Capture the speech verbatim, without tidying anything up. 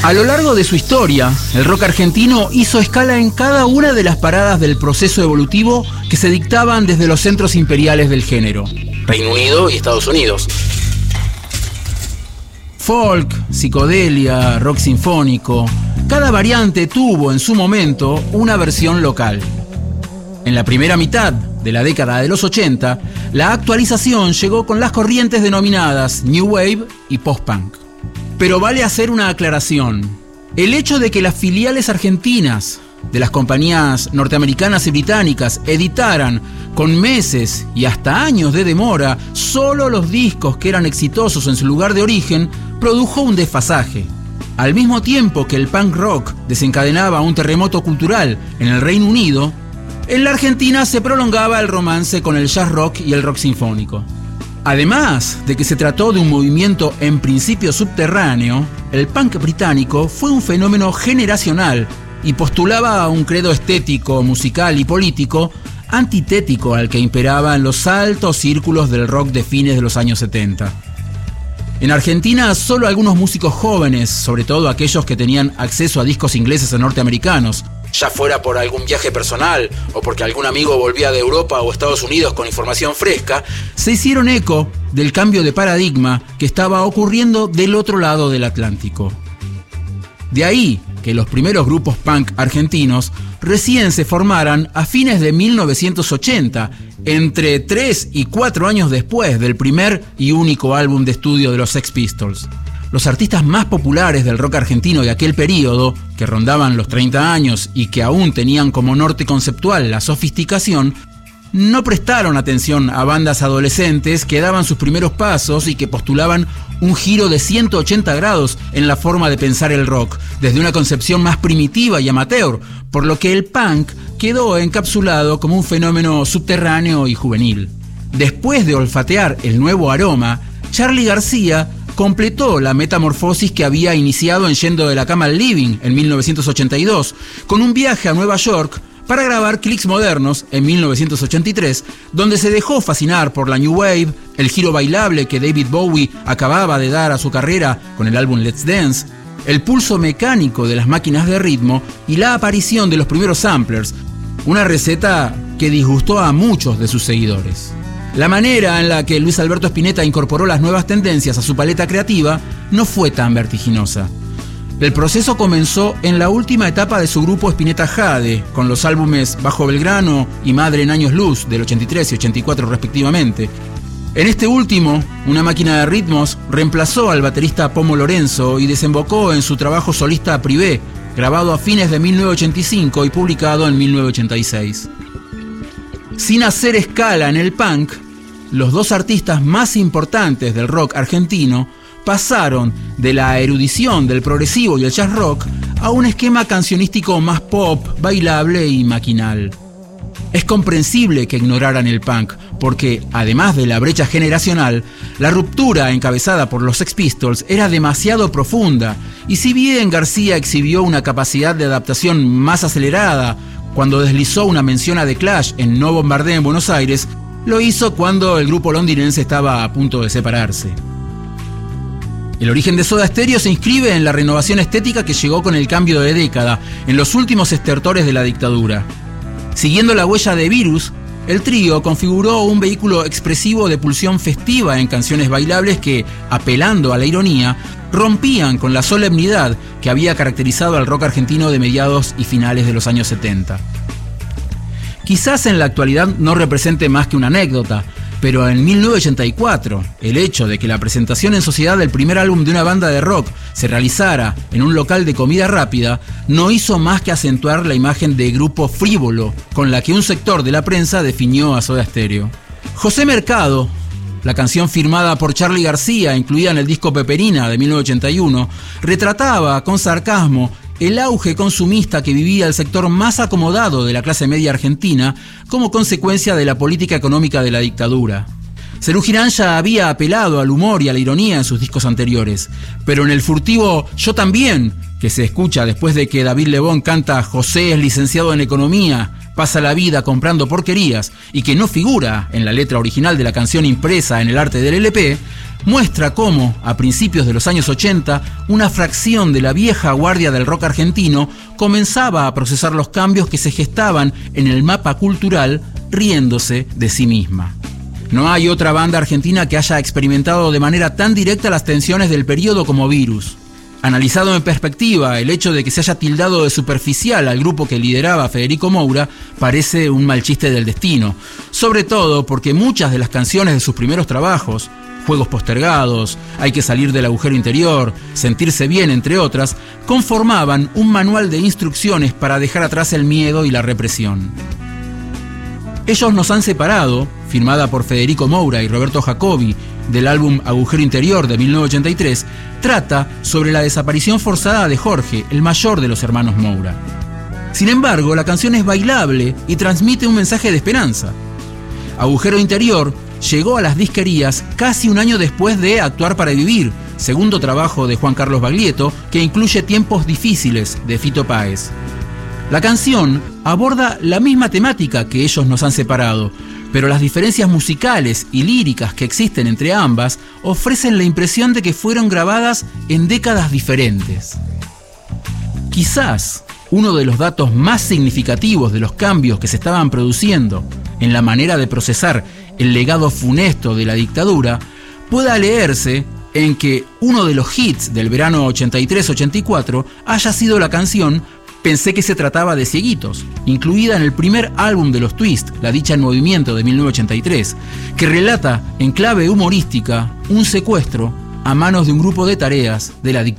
A lo largo de su historia, el rock argentino hizo escala en cada una de las paradas del proceso evolutivo que se dictaban desde los centros imperiales del género, Reino Unido y Estados Unidos. Folk, psicodelia, rock sinfónico, cada variante tuvo en su momento una versión local. En la primera mitad de la década de los ochenta, la actualización llegó con las corrientes denominadas New Wave y Post-Punk. Pero vale hacer una aclaración. El hecho de que las filiales argentinas de las compañías norteamericanas y británicas editaran con meses y hasta años de demora solo los discos que eran exitosos en su lugar de origen produjo un desfasaje. Al mismo tiempo que el punk rock desencadenaba un terremoto cultural en el Reino Unido, en la Argentina se prolongaba el romance con el jazz rock y el rock sinfónico. Además de que se trató de un movimiento en principio subterráneo, el punk británico fue un fenómeno generacional y postulaba un credo estético, musical y político antitético al que imperaba en los altos círculos del rock de fines de los años setenta. En Argentina, solo algunos músicos jóvenes, sobre todo aquellos que tenían acceso a discos ingleses o norteamericanos, ya fuera por algún viaje personal o porque algún amigo volvía de Europa o Estados Unidos con información fresca, se hicieron eco del cambio de paradigma que estaba ocurriendo del otro lado del Atlántico. De ahí que los primeros grupos punk argentinos recién se formaran a fines de mil novecientos ochenta, entre tres y cuatro años después del primer y único álbum de estudio de los Sex Pistols. Los artistas más populares del rock argentino de aquel período, que rondaban los treinta años y que aún tenían como norte conceptual la sofisticación, no prestaron atención a bandas adolescentes que daban sus primeros pasos y que postulaban un giro de ciento ochenta grados en la forma de pensar el rock, desde una concepción más primitiva y amateur, por lo que el punk quedó encapsulado como un fenómeno subterráneo y juvenil. Después de olfatear el nuevo aroma, Charly García completó la metamorfosis que había iniciado en Yendo de la Cama al Living en mil novecientos ochenta y dos, con un viaje a Nueva York para grabar Clicks Modernos en mil novecientos ochenta y tres, donde se dejó fascinar por la New Wave, el giro bailable que David Bowie acababa de dar a su carrera con el álbum Let's Dance, el pulso mecánico de las máquinas de ritmo y la aparición de los primeros samplers, una receta que disgustó a muchos de sus seguidores. La manera en la que Luis Alberto Spinetta incorporó las nuevas tendencias a su paleta creativa no fue tan vertiginosa. El proceso comenzó en la última etapa de su grupo Spinetta Jade, con los álbumes Bajo Belgrano y Madre en Años Luz, del ochenta y tres y ochenta y cuatro respectivamente. En este último, una máquina de ritmos reemplazó al baterista Pomo Lorenzo y desembocó en su trabajo solista Privé, grabado a fines de mil novecientos ochenta y cinco y publicado en mil novecientos ochenta y seis. Sin hacer escala en el punk, los dos artistas más importantes del rock argentino pasaron de la erudición del progresivo y el jazz rock a un esquema cancionístico más pop, bailable y maquinal. Es comprensible que ignoraran el punk, porque, además de la brecha generacional, la ruptura encabezada por los Sex Pistols era demasiado profunda, y si bien García exhibió una capacidad de adaptación más acelerada cuando deslizó una mención a The Clash en No Bombardé en Buenos Aires, lo hizo cuando el grupo londinense estaba a punto de separarse. El origen de Soda Stereo se inscribe en la renovación estética que llegó con el cambio de década, en los últimos estertores de la dictadura. Siguiendo la huella de Virus, el trío configuró un vehículo expresivo de pulsión festiva en canciones bailables que, apelando a la ironía, rompían con la solemnidad que había caracterizado al rock argentino de mediados y finales de los años setenta. Quizás en la actualidad no represente más que una anécdota, pero en mil novecientos ochenta y cuatro, el hecho de que la presentación en sociedad del primer álbum de una banda de rock se realizara en un local de comida rápida no hizo más que acentuar la imagen de grupo frívolo con la que un sector de la prensa definió a Soda Stereo. José Mercado, la canción firmada por Charly García, incluida en el disco Peperina de mil novecientos ochenta y uno, retrataba con sarcasmo el auge consumista que vivía el sector más acomodado de la clase media argentina como consecuencia de la política económica de la dictadura. Serú Girán ya había apelado al humor y a la ironía en sus discos anteriores, pero en el furtivo Yo También, que se escucha después de que David Lebón canta José es licenciado en Economía, pasa la vida comprando porquerías y que no figura en la letra original de la canción impresa en el arte del L P, muestra cómo, a principios de los años ochenta, una fracción de la vieja guardia del rock argentino comenzaba a procesar los cambios que se gestaban en el mapa cultural, riéndose de sí misma. No hay otra banda argentina que haya experimentado de manera tan directa las tensiones del periodo como Virus. Analizado en perspectiva, el hecho de que se haya tildado de superficial al grupo que lideraba Federico Moura parece un mal chiste del destino, sobre todo porque muchas de las canciones de sus primeros trabajos, Juegos Postergados, Hay que salir del agujero interior, Sentirse bien, entre otras, conformaban un manual de instrucciones para dejar atrás el miedo y la represión. Ellos nos han separado, firmada por Federico Moura y Roberto Jacobi, del álbum Agujero Interior de mil novecientos ochenta y tres, trata sobre la desaparición forzada de Jorge, el mayor de los hermanos Moura. Sin embargo, la canción es bailable y transmite un mensaje de esperanza. Agujero Interior llegó a las disquerías casi un año después de Actuar para Vivir, segundo trabajo de Juan Carlos Baglietto, que incluye Tiempos Difíciles de Fito Páez. La canción aborda la misma temática que Ellos nos han separado, pero las diferencias musicales y líricas que existen entre ambas ofrecen la impresión de que fueron grabadas en décadas diferentes. Quizás uno de los datos más significativos de los cambios que se estaban produciendo en la manera de procesar el legado funesto de la dictadura pueda leerse en que uno de los hits del verano ochenta y tres ochenta y cuatro haya sido la canción Pensé que se trataba de Cieguitos, incluida en el primer álbum de los Twist, La dicha en movimiento de mil novecientos ochenta y tres, que relata en clave humorística un secuestro a manos de un grupo de tareas de la dictadura.